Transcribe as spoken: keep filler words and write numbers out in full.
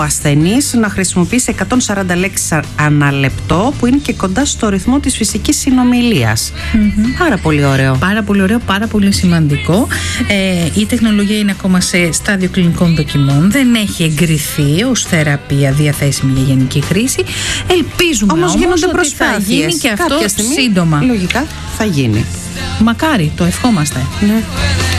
ασθενής να χρησιμοποιήσει εκατόν σαράντα λέξεις ανά λεπτό, που είναι και κοντά στο ρυθμό της φυσικής συνομιλίας. Mm-hmm. Πάρα πολύ ωραίο. Πάρα πολύ ωραίο, πάρα πολύ σημαντικό. Ε, η τεχνολογία είναι ακόμα σε στάδιο κλινικών δοκιμών. Δεν έχει εγκριθεί ως θεραπεία διαθέσιμη για γενική χρήση. Ελπίζουμε όμως, όμως ότι θα γίνει και αυτό στιγμή, σύντομα. Λογικά θα γίνει. Μακάρι, το ευχόμαστε. Ναι.